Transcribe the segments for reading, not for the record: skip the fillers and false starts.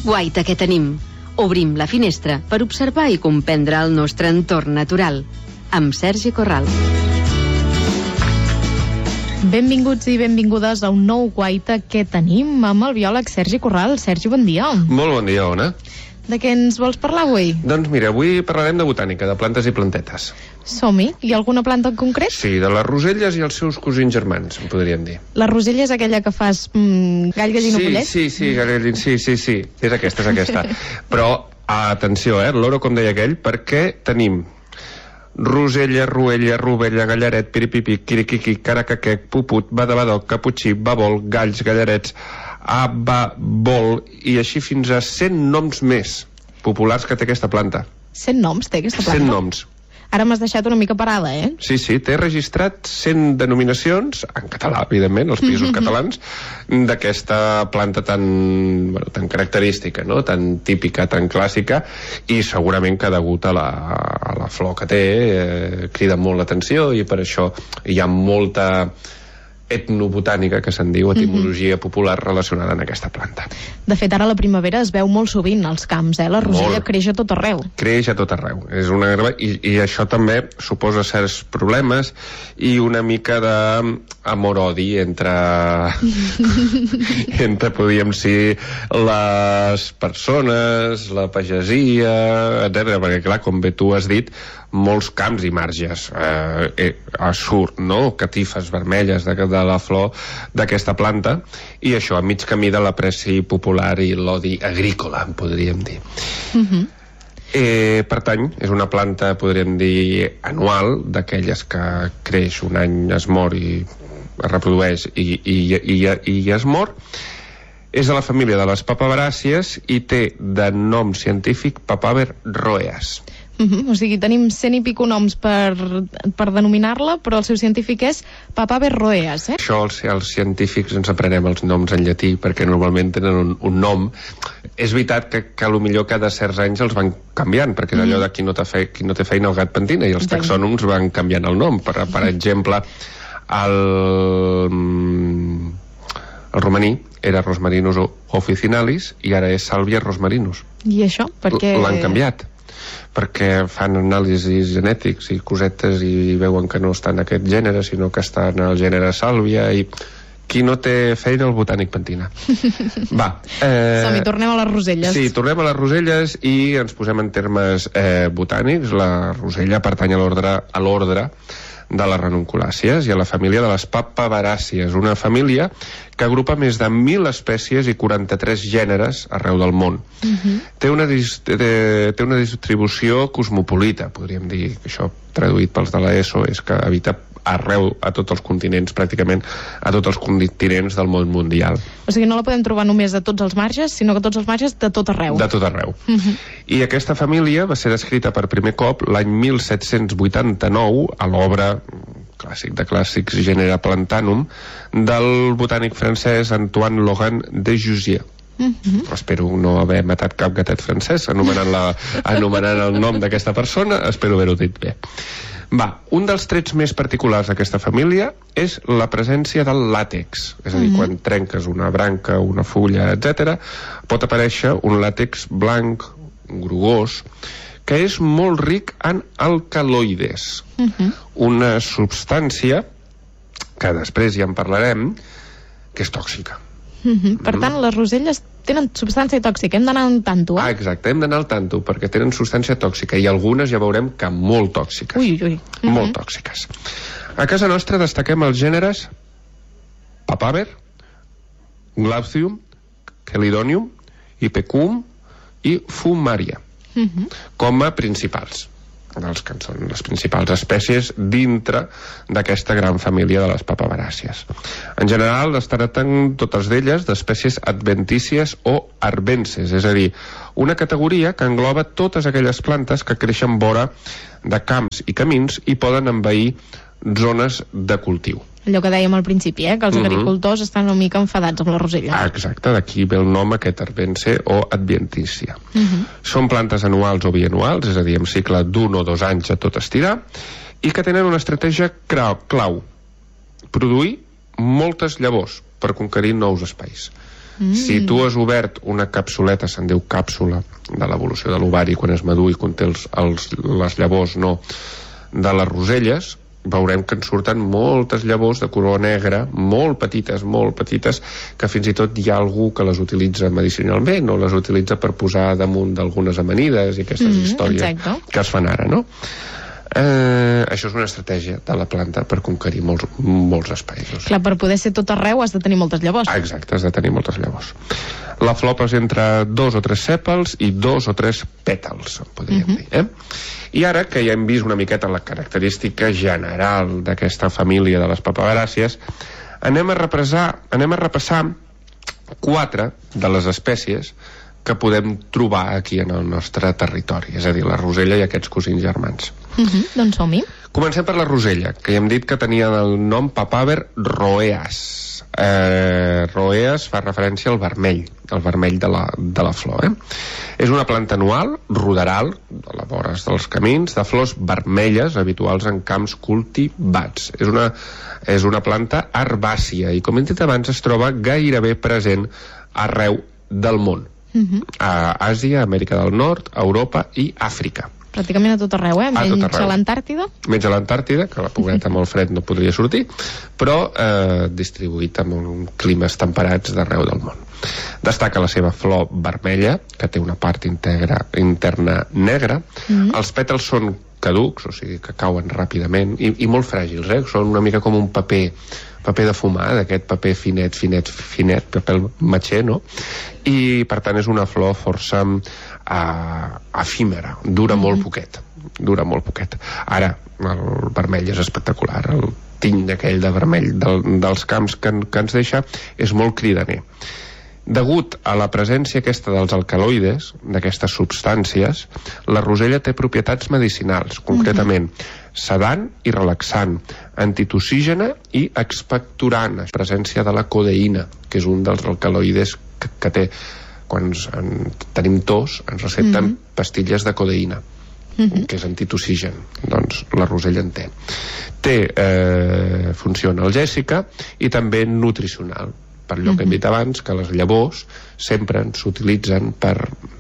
Guaita que tenim. Obrim la finestra per observar i comprendre el nostre entorn natural. Amb Sergi Corral. Benvinguts i benvingudes a un nou Guaita que tenim amb el biòleg Sergi Corral. Sergi, bon dia. Molt bon dia, Ona. De què ens vols parlar avui? Doncs mira, avui parlarem de botànica, de plantes i plantetes. Som-hi. Hi ha alguna planta en concret? Sí, de les roselles i els seus cosins germans, en podríem dir. La rosella és aquella que fas gall, gallina, pollet? Sí, gallina, sí. És aquesta. Però, atenció, l'oro, com deia aquell, perquè tenim rosella, ruella, rovella, gallaret, piripipi, quiriquiqui, caracaquec, puput, badabadoc, caputxí, babol, galls, gallarets, ababol, i així fins a 100 noms més populars que té aquesta planta. 100 noms té aquesta planta? 100 noms. Ara m'has deixat una mica parada, Sí, té registrat 100 denominacions, en català, evidentment, els països catalans, d'aquesta planta tan característica, no? Tan típica, tan clàssica, i segurament que degut a la flor que té, crida molt l'atenció, i per això hi ha molta etnobotànica, que se'n diu, etimologia popular relacionada amb aquesta planta. De fet, ara la primavera es veu molt sovint als camps, La rosella creix a tot arreu. Creix a tot arreu. És una herba, i això també suposa certs problemes i una mica d'amor-odi entre podríem dir, les persones, la pagesia, etc. Perquè, clar, com bé tu has dit, molts camps i marges surt, no?, catifes vermelles de la flor d'aquesta planta, i això a mig camí de l'apreci popular i l'odi agrícola, en podríem dir. Pertany, és una planta, podríem dir, anual, d'aquelles que creix un any, es mor i es reprodueix i es mor. És de la família de les papaveràcies i té de nom científic Papaver rhoeas. O sigui, tenim 100 i pico noms per denominar-la, però el seu científic és Papaver rhoeas, Això els científics ens aprenem els noms en llatí, perquè normalment tenen un nom. És veritat que potser cada certs anys els van canviant, perquè és allò de qui no té feina el gat pentina, i els taxònoms van canviant el nom. Per exemple, el romaní era Rosmarinus officinalis i ara és Salvia rosmarinus. I això? Perquè l'han canviat, perquè fan anàlisis genètics i cosetes i veuen que no està en aquest gènere, sinó que està en el gènere Sàlvia, i qui no té feina, el botànic pentina. Som-hi, tornem a les roselles. Sí, tornem a les roselles i ens posem en termes botànics. La rosella pertany a l'ordre de les ranunculàcies i a la família de les papaveràcies, una família que agrupa més de 1.000 espècies i 43 gèneres arreu del món. Té una distribució cosmopolita, podríem dir, que això traduït pels de l'ESO és que habita arreu, a tots els continents, pràcticament a tots els continents del món mundial. O sigui, no la podem trobar només a tots els marges, sinó que a tots els marges de tot arreu. De tot arreu. I aquesta família va ser descrita per primer cop l'any 1789 a l'obra clàssic de clàssics, Genera Plantanum, del botànic francès Antoine Laurent de Jussieu. Espero no haver matat cap gatet francès anomenant el nom d'aquesta persona, espero haver-ho dit bé. Un dels trets més particulars d'aquesta família és la presència del làtex, és a dir, quan trenques una branca, una fulla, etc., pot aparèixer un làtex blanc, grogós, que és molt ric en alcaloides, una substància que després ja en parlarem, que és tòxica. Per tant, les roselles tenen substància tòxica, hem d'anar al tanto, Exacte, hem d'anar al tanto, perquè tenen substància tòxica, i algunes ja veurem que molt tòxiques. Molt tòxiques. A casa nostra destaquem els gèneres Papaver, Glaucium, Chelidonium, Ipecaum i Fumaria, com a principals, dels que són les principals espècies dintre d'aquesta gran família de les papaveràcies. En general, es tracten totes d'elles d'espècies adventícies o arbences, és a dir, una categoria que engloba totes aquelles plantes que creixen vora de camps i camins i poden envair zones de cultiu. Allò que dèiem al principi, que els agricultors estan una mica enfadats amb la rosella. Exacte, d'aquí ve el nom aquest arbense o adventícia. Són plantes anuals o bianuals, és a dir, amb cicle d'1 o 2 anys a tot estirar, i que tenen una estratègia clau: produir moltes llavors per conquerir nous espais. Si tu has obert una capsuleta, se'n diu càpsula, de l'evolució de l'ovari quan és madur i conté les llavors de les roselles, veurem que en surten moltes llavors de color negre, molt petites, que fins i tot hi ha algú que les utilitza medicinalment o les utilitza per posar damunt d'algunes amanides i aquestes històries que es fan ara, no? Això és una estratègia de la planta per conquerir molts espais. Clar, per poder ser tot arreu has de tenir moltes llavors. Exacte, has de tenir moltes llavors. La flor presenta 2 o 3 sèpals i 2 o 3 pètals, podríem dir. I ara que ja hem vist una miqueta la característica general d'aquesta família de les papaveràcies, anem a repassar 4 de les espècies que podem trobar aquí en el nostre territori, és a dir, la rosella i aquests cosins germans. Doncs som-hi. Comencem per la rosella, que ja hem dit que tenia el nom Papaver roeas. Roeas fa referència al vermell de la flor. És una planta anual, ruderal, a les vores dels camins, de flors vermelles habituals en camps cultivats. És una planta herbàcia i, com hem dit abans, es troba gairebé present arreu del món. A Àsia, Amèrica del Nord, Europa i Àfrica. Pràcticament a tot arreu, menys a l'Antàrtida. Menys a l'Antàrtida, que la pobreta amb el fred no podria sortir, però distribuït en climes temperats d'arreu del món. Destaca la seva flor vermella, que té una part interna negra. Els pètals són caducs, o sigui que cauen ràpidament, i molt fràgils, són una mica com un paper de fumar, d'aquest paper finet, paper matxer, no? I per tant és una flor força efímera, dura molt poquet. Ara, el vermell és espectacular, el tint aquell de vermell dels camps que ens deixa és molt cridaner. Degut a la presència aquesta dels alcaloides, d'aquestes substàncies, la rosella té propietats medicinals, concretament sedant i relaxant, antitoxígena i expectorant, presència de la codeïna, que és un dels alcaloides que té. Quan tenim tos, ens recepten pastilles de codeïna, que és antitoxigen. Doncs la rosella en té. Té funció analgèsica i també nutricional, per allò que hem dit abans, que les llavors sempre s'utilitzen per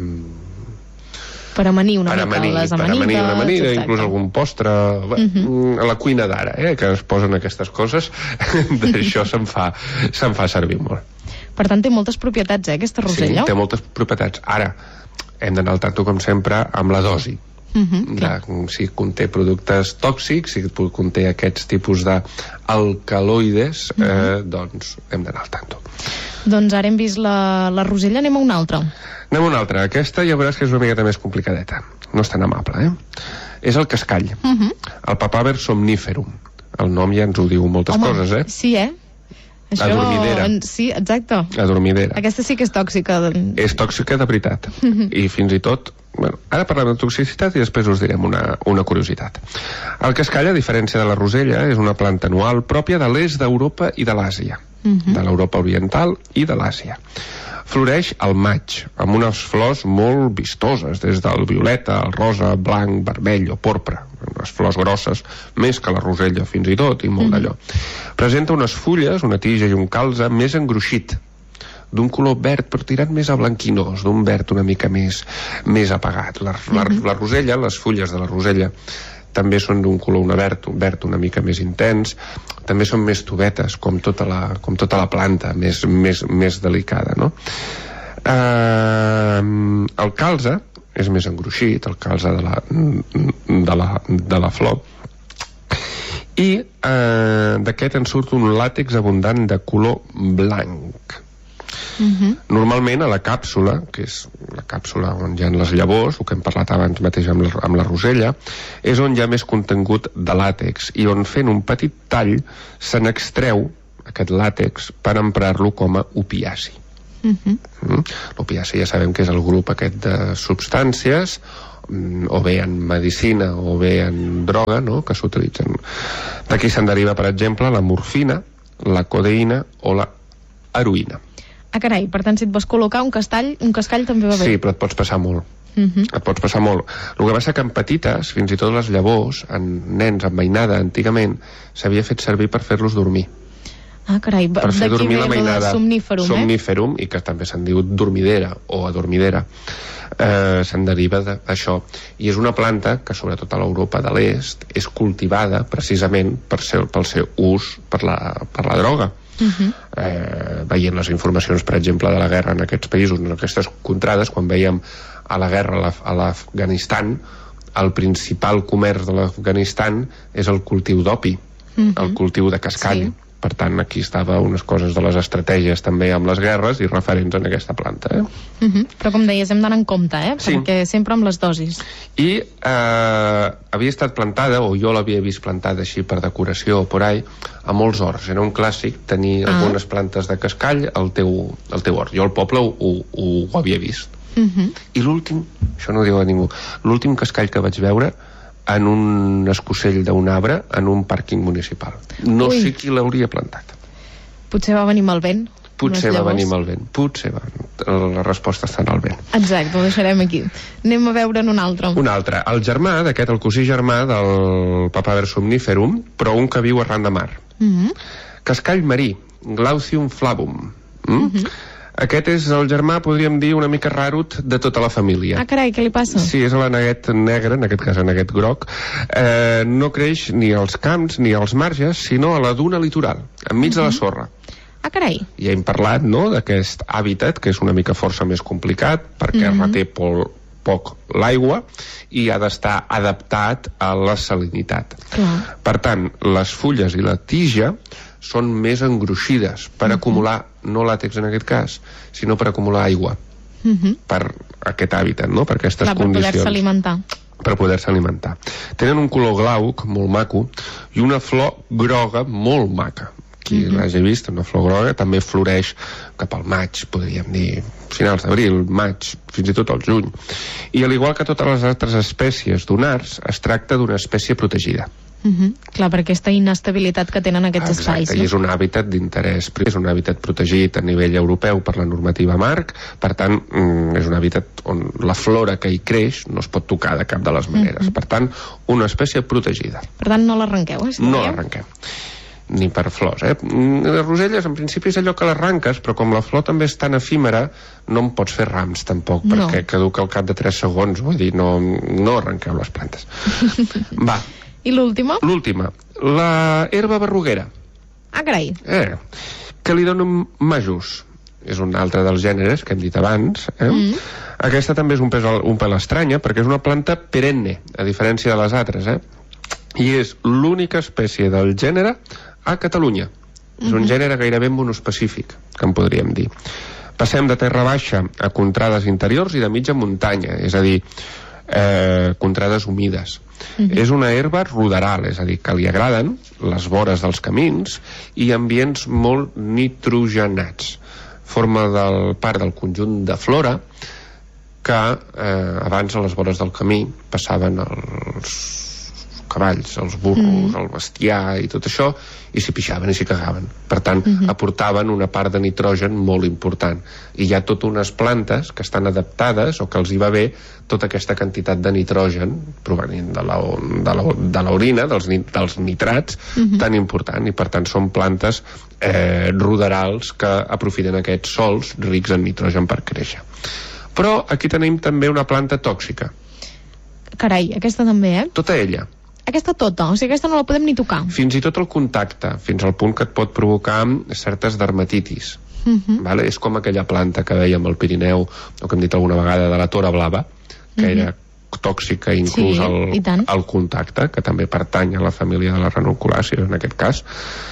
amanir una mica les amanides, inclús algun postre, a la cuina d'ara, que es posen aquestes coses, d'això se'n fa servir molt. Per tant, té moltes propietats, aquesta rosella? Sí, té moltes propietats. Ara, hem d'anar al tanto, com sempre, amb la dosi. Si conté productes tòxics, si conté aquests tipus d'alcaloides, doncs hem d'anar al tanto. Doncs ara hem vist la rosella, anem a una altra. Aquesta ja veuràs que és una miqueta més complicadeta. No és tan amable, És el cascall. El Papaver somniferum. El nom ja ens ho diu moltes coses, Sí, Això... Adormidera. Sí, exacte. Adormidera. Aquesta sí que és tòxica. És tòxica de veritat. I fins i tot... ara parlem de toxicitat i després us direm una curiositat. El cascall, a diferència de la rosella, és una planta anual pròpia de l'est d'Europa i de l'Àsia. De l'Europa oriental i de l'Àsia. Floreix al maig, amb unes flors molt vistoses, des del violeta, el rosa, blanc, vermell o porpra, unes flors grosses, més que la rosella fins i tot, i molt d'allò. Presenta unes fulles, una tija i un calze més engruixit, d'un color verd però tirant més a blanquinós, d'un verd una mica més apagat. La rosella, les fulles de la rosella, també són d'un color verd una mica més intens, també són més tovetes, com tota la planta, més delicada, no? El calze és més engruixit, el calze de la flor, i d'aquest en surt un làtex abundant de color blanc. Normalment a la càpsula, que és la càpsula on hi ha les llavors, el que hem parlat abans mateix amb la rosella, és on hi ha més contingut de làtex i on fent un petit tall se n'extreu aquest làtex per emprar-lo com a opiaci. L'opiaci ja sabem que és el grup aquest de substàncies, o bé en medicina o bé en droga, no?, que s'utilitzen. D'aquí se'n deriva, per exemple, la morfina, la codeïna o la heroïna. Carai, per tant, si et vols col·locar un cascall també va bé. Sí, però et pots passar molt. Et pots passar molt. El que passa que en petites, fins i tot les llavors, en nens amb mainada, antigament, s'havia fet servir per fer-los dormir. Ah, carai, per fer dormir la mainada. Somníferum, Somníferum, i que també se'n diu dormidera o adormidera. Se'n deriva d'això. I és una planta que, sobretot a l'Europa de l'Est, és cultivada precisament pel seu ús per la droga. Veient les informacions, per exemple, de la guerra en aquests països, en aquestes contrades, quan veiem a la guerra a l'Afganistan, el principal comerç de l'Afganistan és el cultiu d'opi, el cultiu de cascall. Sí. Per tant, aquí estava unes coses de les estratègies també amb les guerres i referents en aquesta planta. Però com deies, hem d'anar en compte, Sí. Perquè sempre amb les dosis. I havia estat plantada, o jo l'havia vist plantada així per decoració o por ahí, a molts horts. Era un clàssic tenir algunes plantes de cascall al teu hort. Jo al poble ho havia vist. I l'últim, això no ho diu a ningú, l'últim cascall que vaig veure en un escocell d'un arbre en un pàrquing municipal. No sé qui l'hauria plantat. Potser va venir amb el vent. Potser va venir amb el vent. La resposta està en el vent. Exacte, ho deixarem aquí. Anem a veure'n un altre. Un altre. El germà d'aquest, el cosí germà del Papaver somniferum, però un que viu arran de mar. Cascall marí, Glaucium flavum. Aquest és el germà, podríem dir, una mica rarut de tota la família. Ah, carai, què li passa? Sí, és l'aneguet negre, en aquest cas aneguet groc. No creix ni als camps ni als marges, sinó a la duna litoral, enmig de la sorra. Ah, carai. Ja hem parlat, no?, d'aquest hàbitat, que és una mica força més complicat, perquè reté poc l'aigua i ha d'estar adaptat a la salinitat. Per tant, les fulles i la tija són més engruixides per acumular, no làtex en aquest cas, sinó per acumular aigua per aquest hàbitat, no?, per aquestes condicions. Per poder-se alimentar. Per poder-se alimentar. Tenen un color glauc, molt maco, i una flor groga molt maca. Qui l'hagi vist, una flor groga, també floreix cap al maig, podríem dir, finals d'abril, maig, fins i tot al juny. I al igual que totes les altres espècies dunars, es tracta d'una espècie protegida. Clar, per aquesta inestabilitat que tenen aquests espais. Exacte, i és un hàbitat d'interès, és un hàbitat protegit a nivell europeu per la normativa marc, per tant, és un hàbitat on la flora que hi creix no es pot tocar de cap de les maneres. Per tant, una espècie protegida. Per tant, no l'arrenqueu, No l'arrenquem. Ni per flors, Les roselles, en principi, és allò que l'arranques, però com la flor també és tan efímera, no en pots fer rams, tampoc, perquè caduca al cap de 3 segons, vull dir, no arrenqueu les plantes. Va. I l'última? L'última, la herba berruguera. Ah, carai. Calidonum majus. És un altre dels gèneres que hem dit abans. Aquesta també és un pèl estranya, perquè és una planta perenne, a diferència de les altres, i és l'única espècie del gènere a Catalunya. És un gènere gairebé monoespecífic, que en podríem dir. Passem de terra baixa a contrades interiors i de mitja muntanya, és a dir, contrades humides. És una herba ruderal, és a dir, que li agraden les vores dels camins i ambients molt nitrogenats. Forma part del conjunt de flora que abans a les vores del camí passaven els cavalls, els burros, el bestiar i tot això, i s'hi pixaven i s'hi cagaven. Per tant, aportaven una part de nitrogen molt important. I hi ha totes unes plantes que estan adaptades o que els hi va bé tota aquesta quantitat de nitrogen provenint de l'orina, dels nitrats, tan important. I per tant són plantes ruderals que aprofiten aquests sòls rics en nitrogen per créixer. Però aquí tenim també una planta tòxica. Carai, aquesta també, Tota ella. Aquesta tota, o sigui, aquesta no la podem ni tocar. Fins i tot el contacte, fins al punt que et pot provocar certes dermatitis. Vale? És com aquella planta que dèiem al Pirineu, o que hem dit alguna vegada, de la tora blava, que era tòxica inclús al contacte, que també pertany a la família de les ranunculàcies en aquest cas,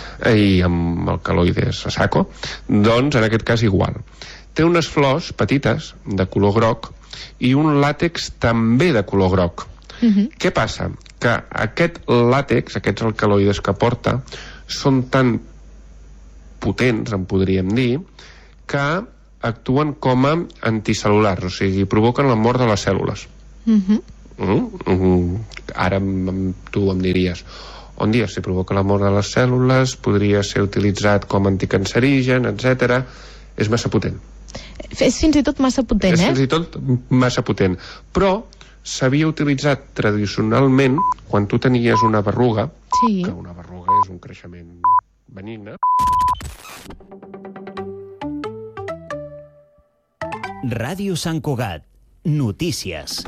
i amb el caloides saco, doncs en aquest cas igual. Té unes flors petites de color groc i un làtex també de color groc. Què passa? Que aquest làtex, aquests alcaloides que porta, són tan potents, en podríem dir, que actuen com a anticel·lulars, o sigui, provoquen la mort de les cèl·lules. Ara tu em diries, on dius, si provoca la mort de les cèl·lules, podria ser utilitzat com anticancerigen, etc. És massa potent. És fins i tot massa potent, És fins i tot massa potent. Però s'havia utilitzat tradicionalment quan tu tenies una berruga, que una berruga és un creixement benigna. Ràdio Sant Cugat. Notícies.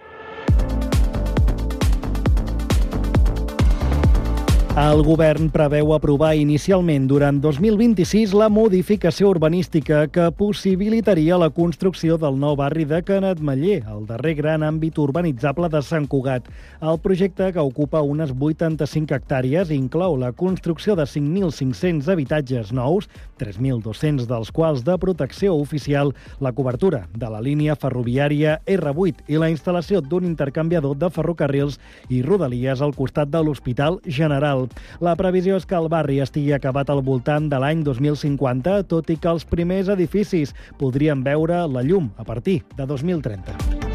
El govern preveu aprovar inicialment durant 2026 la modificació urbanística que possibilitaria la construcció del nou barri de Canetmeller, el darrer gran àmbit urbanitzable de Sant Cugat. El projecte, que ocupa unes 85 hectàrees, inclou la construcció de 5.500 habitatges nous, 3.200 dels quals de protecció oficial, la cobertura de la línia ferroviària R8 i la instal·lació d'un intercanviador de ferrocarrils i rodalies al costat de l'Hospital General. La previsió és que el barri estigui acabat al voltant de l'any 2050, tot i que els primers edificis podrien veure la llum a partir de 2030.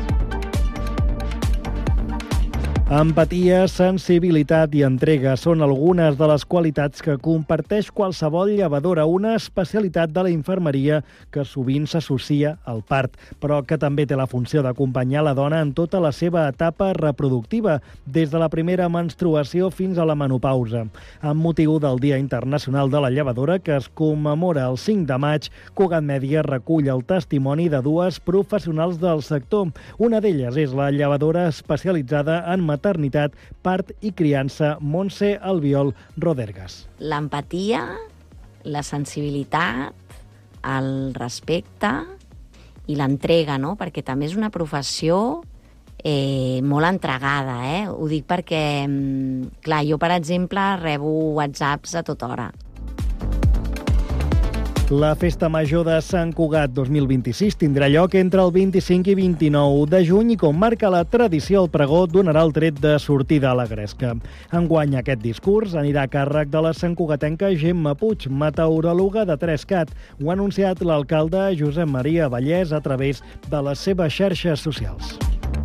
Empatia, sensibilitat i entrega són algunes de les qualitats que comparteix qualsevol llevadora, una especialitat de la infermeria que sovint s'associa al part, però que també té la funció d'acompanyar la dona en tota la seva etapa reproductiva, des de la primera menstruació fins a la menopausa. Amb motiu del Dia Internacional de la Llevadora, que es commemora el 5 de maig, Cugat Mèdia recull el testimoni de dues professionals del sector. Una d'elles és la llevadora especialitzada en maternitat, part i criança, Montse Albiol Rodergas. L'empatia, la sensibilitat, el respecte i l'entrega, no? Perquè també és una professió molt entregada, Ho dic perquè, clar, jo, per exemple, rebo whatsapps a tota hora. La Festa Major de Sant Cugat 2026 tindrà lloc entre el 25 i 29 de juny i, com marca la tradició, el pregó donarà el tret de sortida a la gresca. Enguany aquest discurs anirà a càrrec de la santcugatenca Gemma Puig, meteoròloga de 3CAT. Ho ha anunciat l'alcalde Josep Maria Vallès a través de les seves xarxes socials.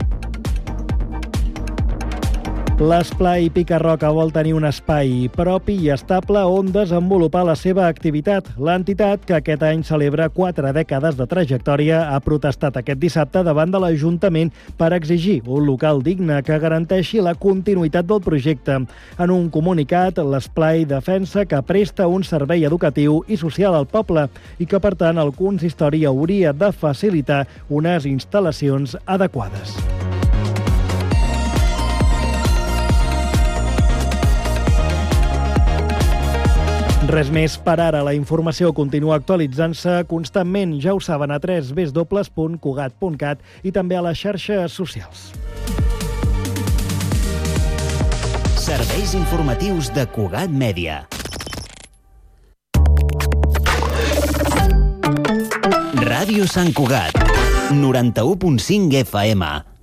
L'Esplai Pica-Roca vol tenir un espai propi i estable on desenvolupar la seva activitat. L'entitat, que aquest any celebra 4 dècades de trajectòria, ha protestat aquest dissabte davant de l'Ajuntament per exigir un local digne que garanteixi la continuïtat del projecte. En un comunicat, l'Esplai defensa que presta un servei educatiu i social al poble i que, per tant, el consistori hauria de facilitar unes instal·lacions adequades. Res més per ara. La informació continua actualitzant-se constantment. Ja ho saben, a www.cugat.cat i també a les xarxes socials. Serveis informatius de Cugat Mèdia. Ràdio Sant Cugat, 91.5 FM.